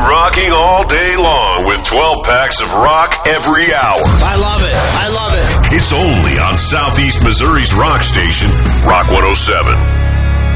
rocking all day long with 12 packs of rock every hour. I love it. I love it. It's only on Southeast Missouri's rock station, Rock 107.